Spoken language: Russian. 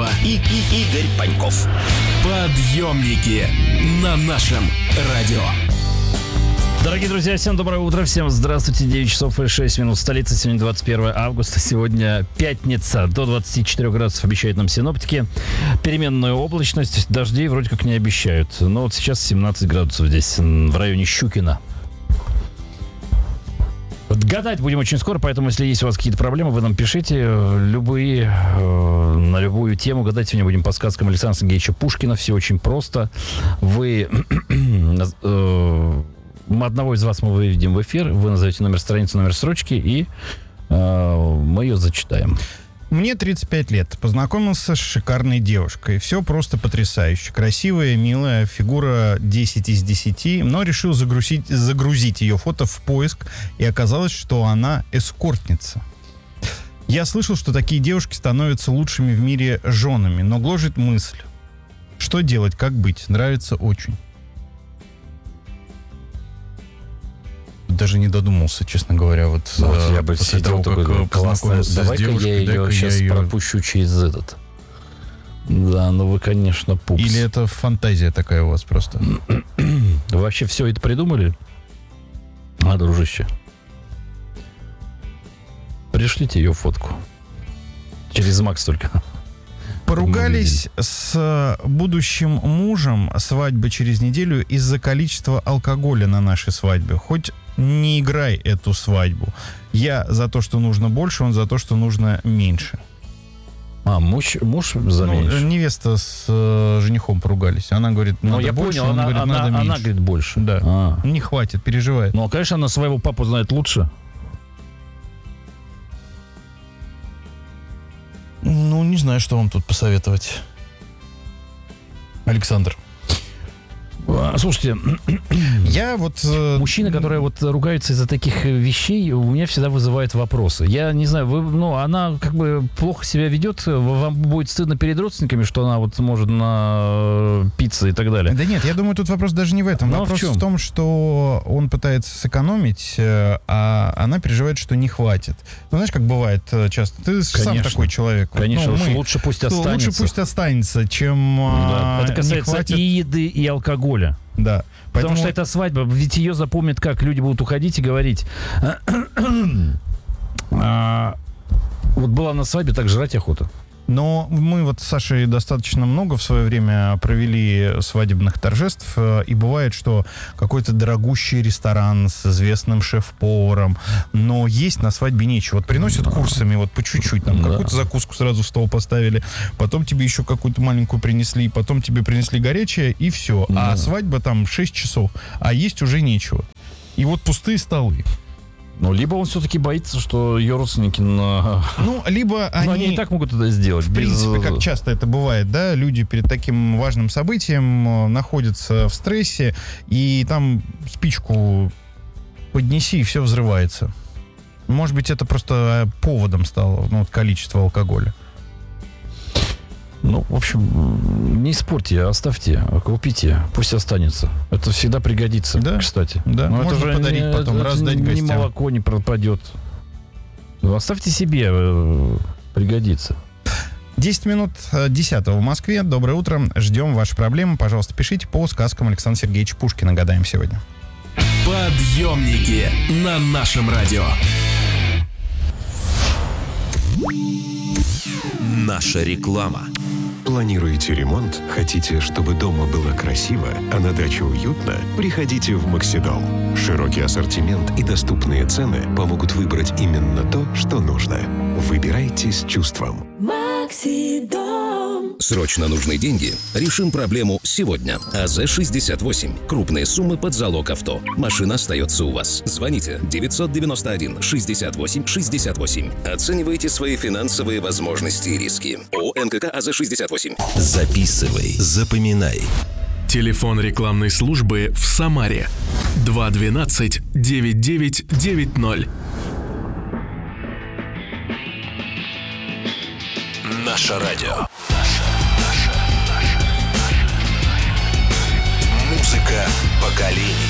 и Игорь Паньков. Подъемники на нашем радио. Дорогие друзья, всем доброе утро, всем здравствуйте, 9 часов и 6 минут, столица, сегодня 21 августа, сегодня пятница, до 24 градусов обещают нам синоптики, переменную облачность, дождей вроде как не обещают, но вот сейчас 17 градусов здесь, в районе Щукина. Вот гадать будем очень скоро, поэтому если есть у вас какие-то проблемы, вы нам пишите, любые, на любую тему, гадать сегодня будем по сказкам Александра Сергеевича Пушкина, все очень просто, вы... Одного из вас мы выведем в эфир, вы назовете номер страницы, номер строчки, и мы ее зачитаем. Мне 35 лет. Познакомился с шикарной девушкой. Все просто потрясающе. Красивая, милая, фигура 10 из 10. Но решил загрузить ее фото в поиск. И оказалось, что она эскортница. Я слышал, что такие девушки становятся лучшими в мире женами. Но гложет мысль. Что делать, как быть? Нравится очень. Даже не додумался, честно говоря. Вот я бы сидел такой, классно. Давай-ка я ее сейчас пропущу через этот. Да, ну вы, конечно, пупс. Или это фантазия такая у вас просто? Вы вообще все это придумали? Дружище. Пришлите ее фотку. Через Макс только. Поругались с будущим мужем, свадьба через неделю, из-за количества алкоголя на нашей свадьбе. Хоть не играй эту свадьбу. Я за то, что нужно больше, он за то, что нужно меньше. Муж за меньше? Невеста с женихом поругались. Она говорит, надо я больше, понял, он говорит, надо меньше. Она говорит, больше. Да. Не хватит, переживает. Ну, конечно, она своего папу знает лучше. Ну, не знаю, что вам тут посоветовать. Александр. Слушайте, я вот... Мужчины, которые вот ругаются из-за таких вещей, у меня всегда вызывают вопросы. Я не знаю, она как бы плохо себя ведет, вам будет стыдно перед родственниками, что она вот может напиться и так далее. Да нет, я думаю, тут вопрос даже не в этом. Вопрос в том, что он пытается сэкономить, а она переживает, что не хватит. Ну, знаешь, как бывает часто. Ты сам такой человек. Конечно, лучше пусть останется. Лучше пусть останется, чем это касается и еды, и алкоголя. Да. Потому что это свадьба, ведь ее запомнят как? Люди будут уходить и говорить: вот была на свадьбе, так жрать охота. Но мы вот с Сашей достаточно много в свое время провели свадебных торжеств, и бывает, что какой-то дорогущий ресторан с известным шеф-поваром, но есть на свадьбе нечего. Вот приносят курсами, вот по чуть-чуть, там какую-то закуску сразу в стол поставили, потом тебе еще какую-то маленькую принесли, потом тебе принесли горячее, и все. А свадьба там 6 часов, а есть уже нечего. И вот пустые столы. Ну, либо он все-таки боится, что ее родственники... либо они и так могут это сделать. В принципе, как часто это бывает, да, люди перед таким важным событием находятся в стрессе, и там спичку поднеси, и все взрывается. Может быть, это просто поводом стало, количество алкоголя. Ну, в общем, не испортите, оставьте, купите, пусть останется. Это всегда пригодится, кстати. Да, но можно это же подарить потом, раздать гостям. Ни молоко не пропадет. Оставьте себе, пригодится. 10 минут 10 в Москве. Доброе утро. Ждем ваши проблемы. Пожалуйста, пишите по сказкам Александра Сергеевича Пушкина. Гадаем сегодня. Подъемники на нашем радио. Наша реклама. Планируете ремонт? Хотите, чтобы дома было красиво, а на даче уютно? Приходите в Максидом. Широкий ассортимент и доступные цены помогут выбрать именно то, что нужно. Выбирайте с чувством. Максидом. Срочно нужны деньги? Решим проблему сегодня. АЗ-68. Крупные суммы под залог авто. Машина остается у вас. Звоните 991-68-68. Оценивайте свои финансовые возможности и риски. ООО НКК АЗ-68. Записывай, запоминай. Телефон рекламной службы в Самаре 212-9990. Наше радио. Музыка поколений.